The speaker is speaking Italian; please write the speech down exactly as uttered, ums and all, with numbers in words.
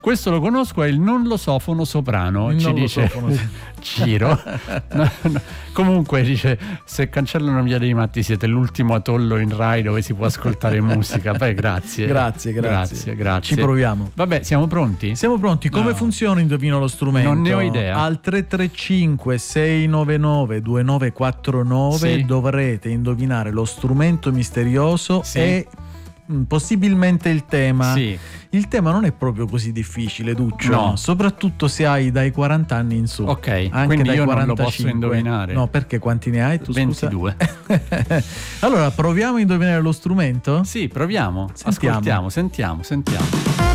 Questo lo conosco, è il non losofono soprano, Il ci non dice losofono, sì. Ciro. No, no. Comunque dice: se cancellano Via dei Matti siete l'ultimo atollo in Rai dove si può ascoltare musica. Beh, grazie. Grazie, grazie. Grazie, grazie. Ci proviamo. Vabbè, siamo pronti? Siamo pronti. Come No. funziona Indovino lo strumento? Non ne ho idea. Al tre tre cinque sei nove nove due nove quattro nove Sì. dovrete indovinare lo strumento misterioso Sì. e mh, possibilmente il tema. Sì. Il tema non è proprio così difficile, Duccio. No. Soprattutto se hai dai quaranta anni in su. Ok, Anche quindi dai io non lo quarantacinque. posso indovinare. No, perché quanti ne hai tu? Scusa? ventidue. Allora, proviamo a indovinare lo strumento? Sì, proviamo. Sentiamo. Ascoltiamo, sentiamo, sentiamo.